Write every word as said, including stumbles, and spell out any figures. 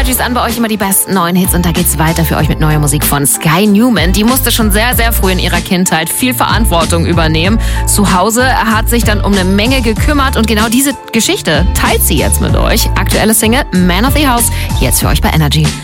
Energy's an, bei euch immer die besten neuen Hits und da geht's weiter für euch mit neuer Musik von Sky Newman. Die musste schon sehr, sehr früh in ihrer Kindheit viel Verantwortung übernehmen. Zu Hause hat sich dann um eine Menge gekümmert und genau diese Geschichte teilt sie jetzt mit euch. Aktuelle Single Man of the House, jetzt für euch bei Energy.